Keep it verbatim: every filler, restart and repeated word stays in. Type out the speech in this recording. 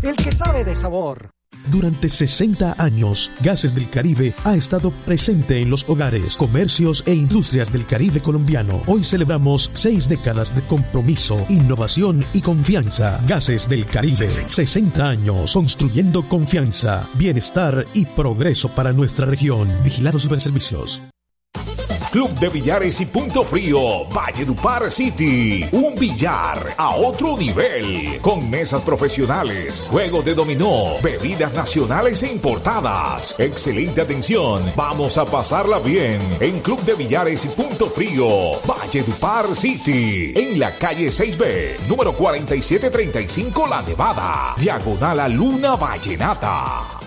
el que sabe de sabor. Durante sesenta años, Gases del Caribe ha estado presente en los hogares, comercios e industrias del Caribe colombiano. Hoy celebramos seis décadas de compromiso, innovación y confianza. Gases del Caribe, sesenta años construyendo confianza, bienestar y progreso para nuestra región. Vigilados Superservicios. Club de Billares y Punto Frío, Valledupar City. Un billar a otro nivel. Con mesas profesionales, juegos de dominó, bebidas nacionales e importadas. Excelente atención. Vamos a pasarla bien en Club de Billares y Punto Frío, Valledupar City. En la calle seis B, número cuarenta y siete treinta y cinco La Nevada. Diagonal a Luna Vallenata.